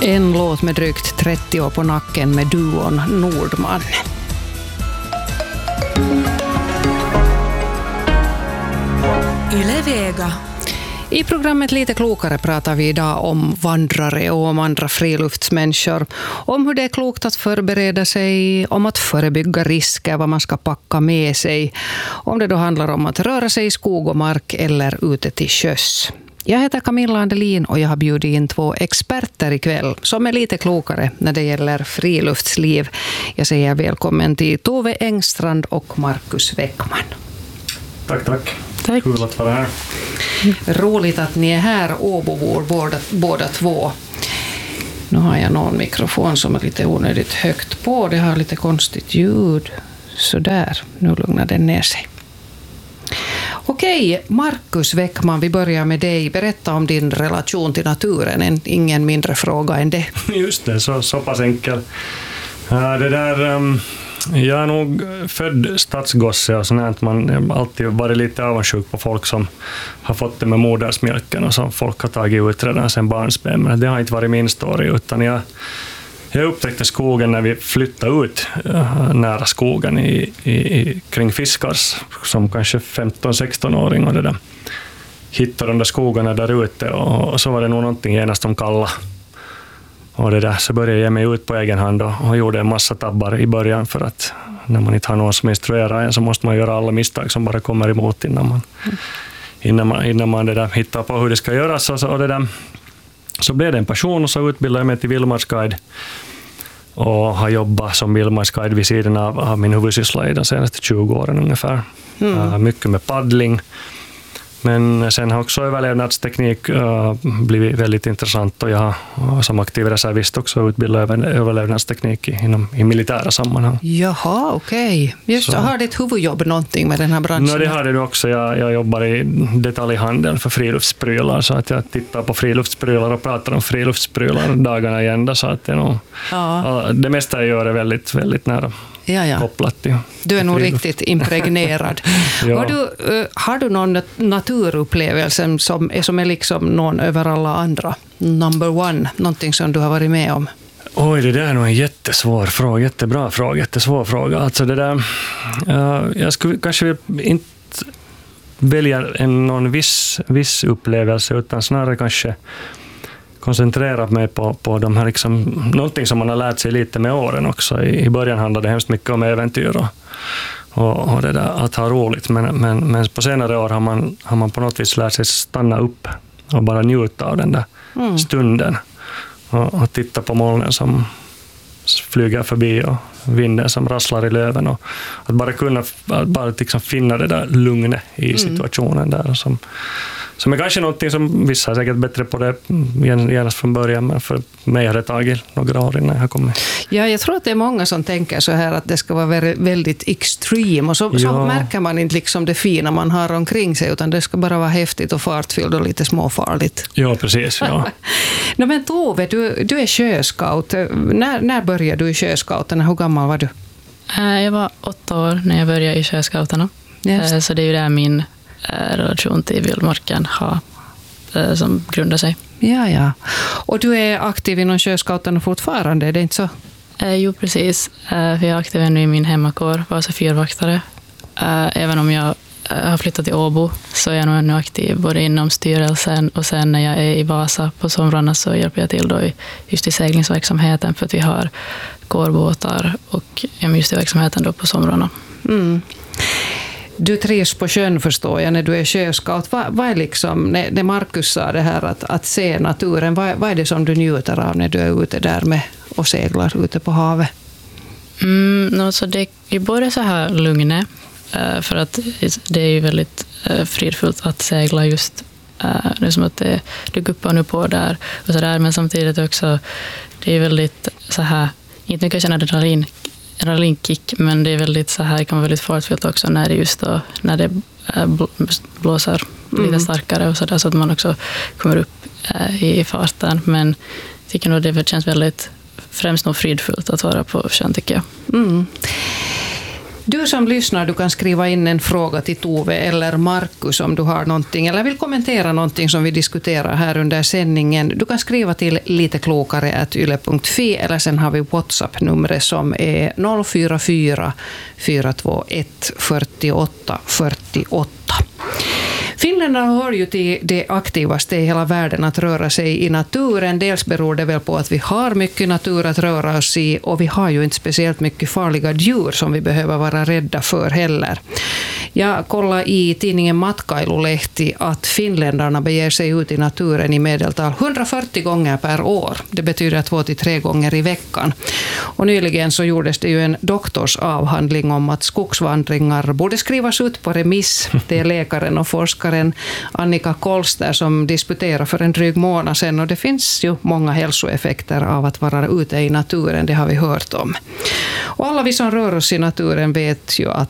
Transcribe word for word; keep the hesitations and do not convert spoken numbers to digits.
En låt med drygt trettio år på nacken med duon Nordman. Yle Vega. I programmet Lite klokare pratar vi idag om vandrare och om andra friluftsmänniskor. Om hur det är klokt att förbereda sig, om att förebygga risker, vad man ska packa med sig. Om det då handlar om att röra sig i skog och mark eller ute till sjöss. Jag heter Camilla Andelin och jag har bjudit in två experter ikväll som är lite klokare när det gäller friluftsliv. Jag säger välkommen till Tove Engstrand och Markus Weckman. Tack, tack. Tack. Kul att vara här. Roligt att ni är här, Åbobor, båda, båda två. Nu har jag någon mikrofon som är lite onödigt högt på. Det har lite konstigt ljud. Så där, nu lugnar den ner sig. Okej, Markus Weckman, vi börjar med dig. Berätta om din relation till naturen. En, ingen mindre fråga än det. Just det, så, så pass enkel. Ja, det där, um, jag är nog född stadsgosse och sånt att man har alltid varit lite avundsjuk på folk som har fått det med modersmjölken och som folk har tagit ut redan sedan barnsben. Men det har inte varit min story, utan jag Jag upptäckte skogen när vi flyttade ut uh, nära skogen i, i, i, kring Fiskars som kanske femton-sexton-åring och det där. Hittade de där skogarna där ute och, och så var det nog någonting genast om kalla. Och det där, så började jag ge mig ut på egen hand och, och gjorde en massa tabbar i början för att när man inte har någon som instruerar en så måste man göra alla misstag som bara kommer emot innan man, mm. innan man, innan man det där hittar på hur det ska göras. Och så, och det där, Så blev det en passion och så utbildade jag mig till vildmarksguide och har jobbat som vildmarksguide vid sidan av, av min huvudsyssla i de senaste tjugo åren ungefär. Mm. Uh, mycket med paddling. Men sen har också överlevnadsteknik uh, blivit väldigt intressant och jag har som aktiv reservist också utbildat över, överlevnadsteknik i, inom, i militära sammanhang. Jaha, okej. Okay. Just så. Har ditt huvudjobb någonting med den här branschen? No, det har det också. Jag, jag jobbar i detaljhandeln för friluftsprylar så att jag tittar på friluftsprylar och pratar om friluftsprylar dagarna i ända så att det, nog, ja. det mesta jag gör är väldigt, väldigt nära. Ja, ja. Kopplat till, du är nog friluft. Riktigt impregnerad. Ja. Har, du, uh, har du någon naturupplevelse som är, som är liksom någon över alla andra? Number one, någonting som du har varit med om? Oj, det där är nog en jättesvår fråga, jättebra fråga, jättesvår fråga. Alltså det där, uh, jag skulle kanske inte välja en, någon viss, viss upplevelse utan snarare kanske koncentrerat mig på, på de här liksom, någonting som man har lärt sig lite med åren också. I, i början handlade det hemskt mycket om äventyr och, och, och det där, att ha roligt. Men, men, men på senare år har man, har man på något vis lärt sig stanna upp och bara njuta av den där mm. stunden. Och, och titta på molnen som flyger förbi och vinden som rasslar i löven. Och att bara kunna att bara liksom finna det där lugnet i situationen mm. där som Som är kanske någonting som vissa är säkert bättre på det genast från början, men för mig har det tagit några år innan jag har kommit. Ja, jag tror att det är många som tänker så här att det ska vara väldigt extrem och så, ja. så märker man inte liksom det fina man har omkring sig utan det ska bara vara häftigt och fartfyllt och lite småfarligt. Ja, precis. Ja. no, men Tove, du, du är sjöscout. När, när började du i sjöscouterna? Hur gammal var du? Jag var åtta år när jag började i sjöscouterna. Just. Så det är ju där min relation till vildmarken har, som grundar sig. Ja, ja. Och du är aktiv inom sjöscouterna fortfarande, är det inte så? Eh, jo, precis. Eh, jag är aktiv nu i min hemmakår, Vasa fyrvaktare. Eh, även om jag eh, har flyttat till Åbo så är jag nog ännu aktiv både inom styrelsen och sen när jag är i Vasa på somrarna så hjälper jag till då i, just i seglingsverksamheten för att vi har kårbåtar och just i verksamheten då på somrarna. Mm. Du trivs på sjön förstår jag när du är sjöscout. Vad, vad är liksom, när, när Markus sa det här att, att se naturen, vad, vad är det som du njuter av när du är ute där med och seglar ute på havet? Mm, alltså det är både så här lugnet, för att det är ju väldigt fridfullt att segla just. Det är som att det, du guppar nu på där och så där, men samtidigt också det är väldigt så här, inte mycket känna adrenalin adrenalinkick, men det är väldigt så här, kan vara väldigt fartfyllt också när det just då, när det blåser mm. lite starkare och så där, så att man också kommer upp äh, i farten. Men jag tycker nog det känns väldigt främst nog fridfullt att vara på sjön, tycker jag. Mm. Du som lyssnar, du kan skriva in en fråga till Tove eller Markus om du har någonting eller vill kommentera någonting som vi diskuterar här under sändningen. Du kan skriva till liteklokare at yle punkt fi eller sen har vi WhatsApp-numret som är noll fyra fyra fyra två ett fyrtioåtta fyrtioåtta. Finländarna hör ju till det aktivaste i hela världen att röra sig i naturen. Dels beror det väl på att vi har mycket natur att röra oss i och vi har ju inte speciellt mycket farliga djur som vi behöver vara rädda för heller. Jag kollade i tidningen Matkailulehti att finländarna beger sig ut i naturen i medeltal hundrafyrtio gånger per år. Det betyder två till tre gånger i veckan. Och nyligen så gjordes det ju en doktorsavhandling om att skogsvandringar borde skrivas ut på remiss. Det är läkaren och forskaren Annika Kolster som disputerade för en dryg månad sedan och det finns ju många hälsoeffekter av att vara ute i naturen, det har vi hört om. Och alla vi som rör oss i naturen vet ju att